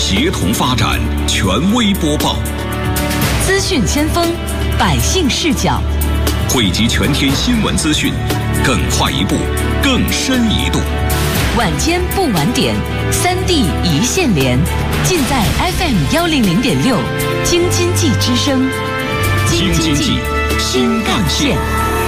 协同发展，权威播报， 资讯先锋，百姓视角， 汇集全天新闻资讯，更快一步，更深一度。 晚间不晚点，3D 一线连，尽在 FM100.6京津冀之声， 京津冀新干线。